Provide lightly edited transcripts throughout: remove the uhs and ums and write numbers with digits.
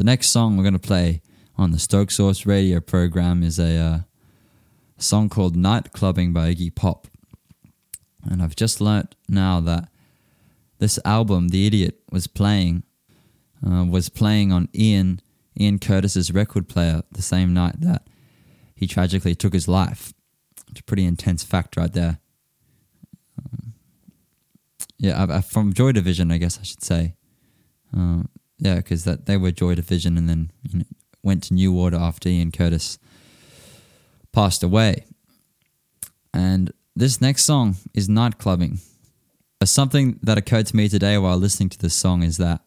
The next song we're going to play on the Stoke Source radio program is a song called Night Clubbing by Iggy Pop. And I've just learnt now that this album, The Idiot, was playing on Ian Curtis's record player the same night that he tragically took his life. It's a pretty intense fact right there. From Joy Division, I guess I should say. Because they were Joy Division and then went to New Order after Ian Curtis passed away. And this next song is Night Clubbing. Something that occurred to me today while listening to this song is that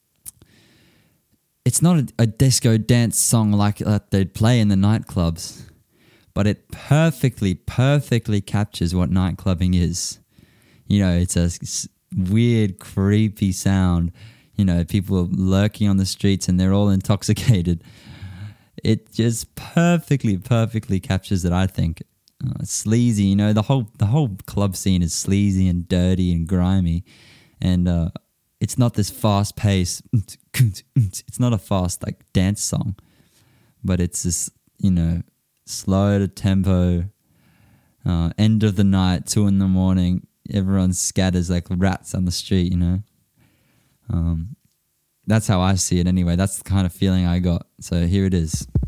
it's not a disco dance song like that they'd play in the nightclubs, but it perfectly captures what night clubbing is. It's a weird, creepy sound. People are lurking on the streets and they're all intoxicated. It just perfectly captures it, I think. It's sleazy, the whole club scene is sleazy and dirty and grimy. And it's not this fast pace. It's not a fast dance song, but it's this, slow to tempo, end of the night, 2 a.m, everyone scatters like rats on the street, That's how I see it anyway. That's the kind of feeling I got. So here it is.